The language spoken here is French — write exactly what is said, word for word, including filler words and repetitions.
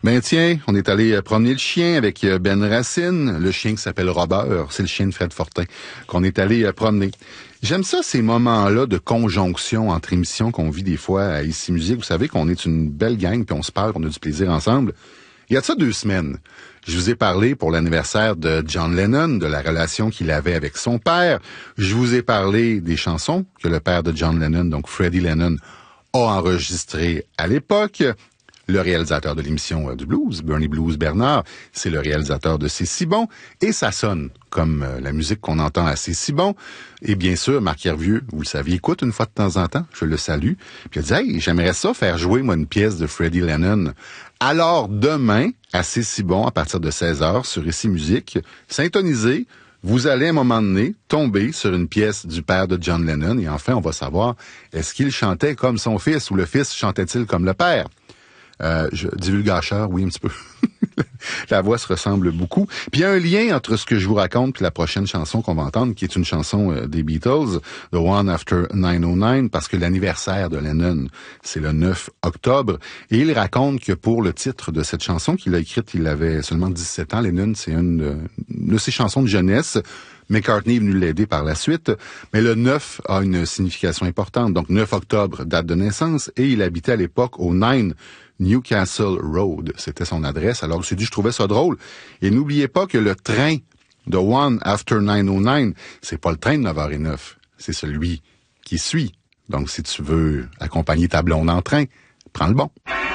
Ben tiens, on est allé promener le chien avec Ben Racine, le chien qui s'appelle Robert, c'est le chien de Fred Fortin, qu'on est allé promener. J'aime ça, ces moments-là de conjonction entre émissions qu'on vit des fois à Ici Musique. Vous savez qu'on est une belle gang, puis on se parle, on a du plaisir ensemble. Il y a de ça deux semaines, je vous ai parlé pour l'anniversaire de John Lennon, de la relation qu'il avait avec son père. Je vous ai parlé des chansons que le père de John Lennon, donc Freddie Lennon, a enregistrées à l'époque. Le réalisateur de l'émission euh, du blues, Bernie Blues Bernard, c'est le réalisateur de C'est si bon, et ça sonne comme euh, la musique qu'on entend à C'est si bon. Et bien sûr, Marc Hervieux, vous le saviez, écoute une fois de temps en temps, je le salue, puis il a dit « Hey, j'aimerais ça faire jouer, moi, une pièce de Freddie Lennon. » Alors, demain, à C'est si bon, à partir de seize heures, sur Ici Musique, syntonisez, vous allez à un moment donné tomber sur une pièce du père de John Lennon, et enfin, on va savoir, est-ce qu'il chantait comme son fils, ou le fils chantait-il comme le père? Euh, je, divulgateur, oui, un petit peu. La voix se ressemble beaucoup. Puis il y a un lien entre ce que je vous raconte et la prochaine chanson qu'on va entendre, qui est une chanson euh, des Beatles, The One After neuf cent neuf, parce que l'anniversaire de Lennon, c'est le neuf octobre. Et il raconte que pour le titre de cette chanson qu'il a écrite, il avait seulement dix-sept ans. Lennon, c'est une de, une de ses chansons de jeunesse. McCartney est venu l'aider par la suite, mais le neuf a une signification importante. Donc neuf octobre, date de naissance, et il habitait à l'époque au neuf Newcastle Road. C'était son adresse. Alors, je me suis dit, je trouvais ça drôle. Et n'oubliez pas que le train de One After neuf cent neuf, c'est pas le train de neuf heures zéro neuf, c'est celui qui suit. Donc, si tu veux accompagner ta blonde en train, prends le bon.